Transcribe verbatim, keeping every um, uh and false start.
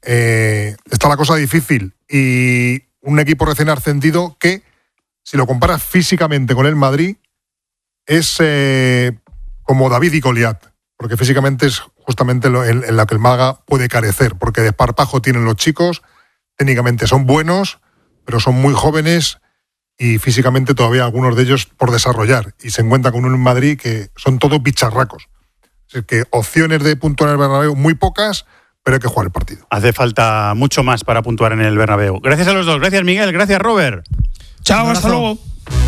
eh, está la cosa difícil. Y un equipo recién ascendido que, si lo comparas físicamente con el Madrid, es eh, como David y Goliat, porque físicamente es justamente lo, en, en lo que el Málaga puede carecer, porque desparpajo tienen los chicos, técnicamente son buenos, pero son muy jóvenes y físicamente todavía algunos de ellos por desarrollar, y se encuentra con un Madrid que son todos bicharracos. Así que opciones de puntuar en el Bernabéu muy pocas, pero hay que jugar el partido. Hace falta mucho más para puntuar en el Bernabéu. Gracias a los dos. Gracias, Miguel. Gracias, Robert. Chao, hasta luego.